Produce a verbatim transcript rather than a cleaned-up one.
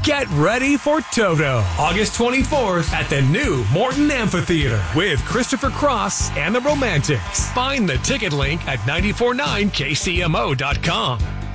Get ready for Toto, August twenty-fourth at the new Morton Amphitheater with Christopher Cross and the Romantics. Find the ticket link at nine four nine K C M O dot com.